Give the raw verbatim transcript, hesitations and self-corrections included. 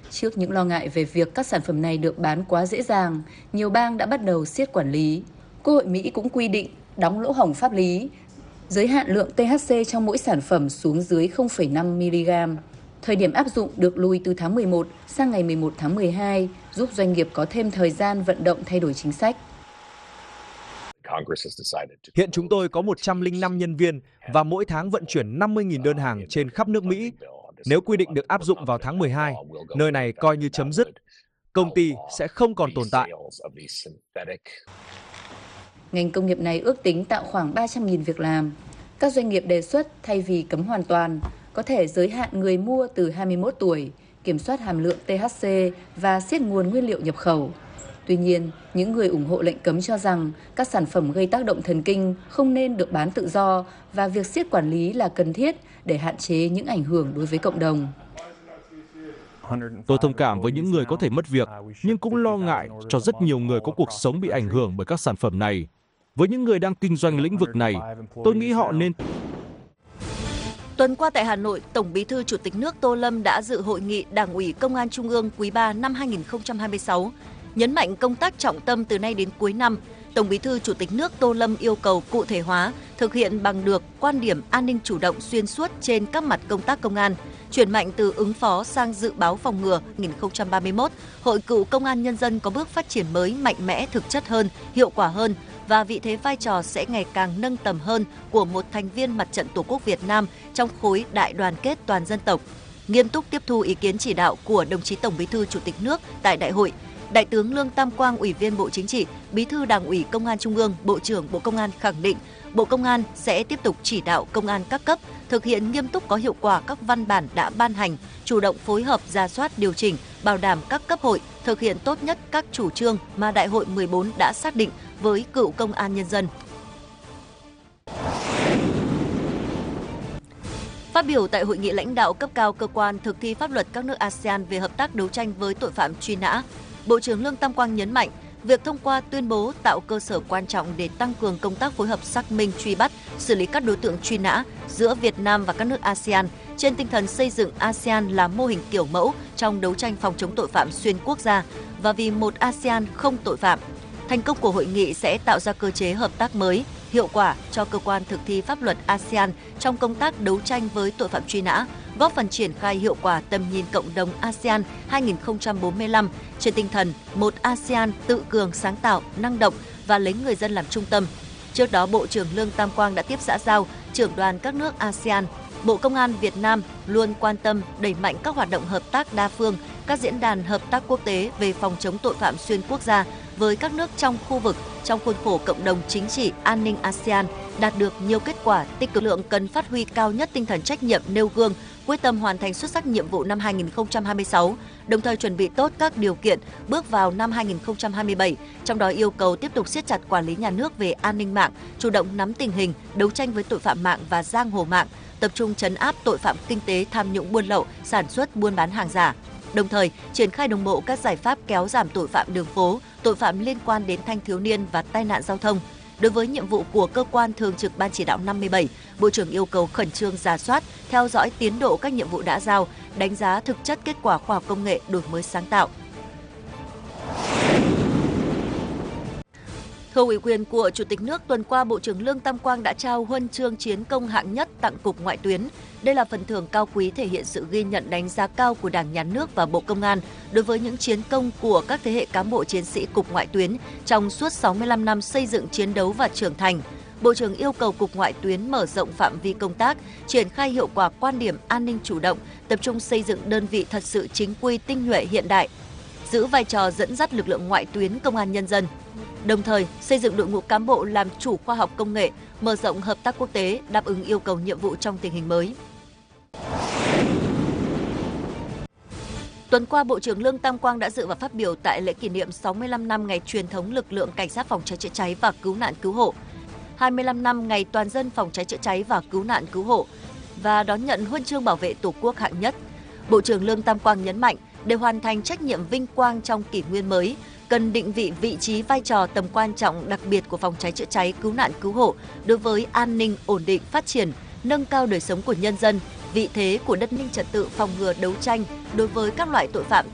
Trước những lo ngại về việc các sản phẩm này được bán quá dễ dàng, nhiều bang đã bắt đầu siết quản lý. Quốc hội Mỹ cũng quy định đóng lỗ hổng pháp lý, giới hạn lượng tê hát xê trong mỗi sản phẩm xuống dưới không phẩy năm mi-li-gam. Thời điểm áp dụng được lùi từ tháng mười một sang ngày mười một tháng mười hai, giúp doanh nghiệp có thêm thời gian vận động thay đổi chính sách. Hiện chúng tôi có một trăm lẻ năm nhân viên và mỗi tháng vận chuyển năm mươi nghìn đơn hàng trên khắp nước Mỹ. Nếu quy định được áp dụng vào tháng mười hai, nơi này coi như chấm dứt. Công ty sẽ không còn tồn tại. Ngành công nghiệp này ước tính tạo khoảng ba trăm nghìn việc làm. Các doanh nghiệp đề xuất thay vì cấm hoàn toàn, có thể giới hạn người mua từ hai mươi mốt tuổi, kiểm soát hàm lượng tê hát xê và siết nguồn nguyên liệu nhập khẩu. Tuy nhiên, những người ủng hộ lệnh cấm cho rằng các sản phẩm gây tác động thần kinh không nên được bán tự do và việc siết quản lý là cần thiết để hạn chế những ảnh hưởng đối với cộng đồng. Tôi thông cảm với những người có thể mất việc, nhưng cũng lo ngại cho rất nhiều người có cuộc sống bị ảnh hưởng bởi các sản phẩm này. Với những người đang kinh doanh lĩnh vực này, tôi nghĩ họ nên... Tuần qua tại Hà Nội, Tổng Bí thư Chủ tịch nước Tô Lâm đã dự hội nghị Đảng ủy Công an Trung ương quý ba năm hai nghìn không trăm hai mươi sáu. Nhấn mạnh công tác trọng tâm từ nay đến cuối năm, Tổng Bí thư Chủ tịch nước Tô Lâm yêu cầu cụ thể hóa, thực hiện bằng được quan điểm an ninh chủ động xuyên suốt trên các mặt công tác công an, chuyển mạnh từ ứng phó sang dự báo phòng ngừa. hai nghìn không trăm ba mươi mốt, Hội Cựu Công an Nhân dân có bước phát triển mới mạnh mẽ, thực chất hơn, hiệu quả hơn và vị thế vai trò sẽ ngày càng nâng tầm hơn của một thành viên Mặt trận Tổ quốc Việt Nam trong khối đại đoàn kết toàn dân tộc. Nghiêm túc tiếp thu ý kiến chỉ đạo của đồng chí Tổng Bí thư Chủ tịch nước tại đại hội, Đại tướng Lương Tam Quang, Ủy viên Bộ Chính trị, Bí thư Đảng ủy Công an Trung ương, Bộ trưởng Bộ Công an khẳng định Bộ Công an sẽ tiếp tục chỉ đạo công an các cấp thực hiện nghiêm túc có hiệu quả các văn bản đã ban hành, chủ động phối hợp rà soát điều chỉnh, bảo đảm các cấp hội thực hiện tốt nhất các chủ trương mà Đại hội mười bốn đã xác định với cựu công an nhân dân. Phát biểu tại hội nghị lãnh đạo cấp cao cơ quan thực thi pháp luật các nước a sê an về hợp tác đấu tranh với tội phạm truy nã, Bộ trưởng Lương Tam Quang nhấn mạnh, việc thông qua tuyên bố tạo cơ sở quan trọng để tăng cường công tác phối hợp xác minh, truy bắt, xử lý các đối tượng truy nã giữa Việt Nam và các nước a sê an trên tinh thần xây dựng a sê an là mô hình kiểu mẫu trong đấu tranh phòng chống tội phạm xuyên quốc gia và vì một a sê an không tội phạm. Thành công của hội nghị sẽ tạo ra cơ chế hợp tác mới, hiệu quả cho cơ quan thực thi pháp luật a sê an trong công tác đấu tranh với tội phạm truy nã, góp phần triển khai hiệu quả tầm nhìn cộng đồng a sê an hai nghìn không trăm bốn mươi lăm trên tinh thần một a sê an tự cường, sáng tạo, năng động và lấy người dân làm trung tâm. Trước đó, Bộ trưởng Lương Tam Quang đã tiếp xã giao trưởng đoàn các nước a sê an. Bộ Công an Việt Nam luôn quan tâm đẩy mạnh các hoạt động hợp tác đa phương, các diễn đàn hợp tác quốc tế về phòng chống tội phạm xuyên quốc gia với các nước trong khu vực trong khuôn khổ cộng đồng chính trị an ninh a sê an, đạt được nhiều kết quả tích cực. Lượng cần phát huy cao nhất tinh thần trách nhiệm, nêu gương, quyết tâm hoàn thành xuất sắc nhiệm vụ năm hai nghìn không trăm hai mươi sáu, đồng thời chuẩn bị tốt các điều kiện bước vào năm hai nghìn không trăm hai mươi bảy, trong đó yêu cầu tiếp tục siết chặt quản lý nhà nước về an ninh mạng, chủ động nắm tình hình, đấu tranh với tội phạm mạng và giang hồ mạng, tập trung trấn áp tội phạm kinh tế, tham nhũng, buôn lậu, sản xuất, buôn bán hàng giả. Đồng thời, triển khai đồng bộ các giải pháp kéo giảm tội phạm đường phố, tội phạm liên quan đến thanh thiếu niên và tai nạn giao thông. Đối với nhiệm vụ của cơ quan thường trực Ban chỉ đạo năm mươi bảy, Bộ trưởng yêu cầu khẩn trương rà soát, theo dõi tiến độ các nhiệm vụ đã giao, đánh giá thực chất kết quả khoa học công nghệ, đổi mới sáng tạo. Thưa ủy quyền của Chủ tịch nước, tuần qua Bộ trưởng Lương Tam Quang đã trao huân chương chiến công hạng nhất tặng Cục Ngoại tuyến. Đây là phần thưởng cao quý thể hiện sự ghi nhận đánh giá cao của Đảng, Nhà nước và Bộ Công an đối với những chiến công của các thế hệ cán bộ chiến sĩ Cục Ngoại tuyến trong suốt sáu mươi lăm năm xây dựng, chiến đấu và trưởng thành. Bộ trưởng yêu cầu Cục Ngoại tuyến mở rộng phạm vi công tác, triển khai hiệu quả quan điểm an ninh chủ động, tập trung xây dựng đơn vị thật sự chính quy, tinh nhuệ, hiện đại, giữ vai trò dẫn dắt lực lượng ngoại tuyến công an nhân dân. Đồng thời, xây dựng đội ngũ cán bộ làm chủ khoa học công nghệ, mở rộng hợp tác quốc tế, đáp ứng yêu cầu nhiệm vụ trong tình hình mới. Tuần qua, Bộ trưởng Lương Tam Quang đã dự và phát biểu tại lễ kỷ niệm sáu mươi lăm năm ngày truyền thống lực lượng cảnh sát phòng cháy chữa cháy và cứu nạn cứu hộ, hai mươi lăm năm ngày toàn dân phòng cháy chữa cháy và cứu nạn cứu hộ và đón nhận huân chương bảo vệ Tổ quốc hạng nhất. Bộ trưởng Lương Tam Quang nhấn mạnh, để hoàn thành trách nhiệm vinh quang trong kỷ nguyên mới, cần định vị vị trí, vai trò, tầm quan trọng đặc biệt của phòng cháy chữa cháy, cứu nạn cứu hộ đối với an ninh, ổn định, phát triển, nâng cao đời sống của nhân dân, vị thế của đất ninh trật tự, phòng ngừa đấu tranh đối với các loại tội phạm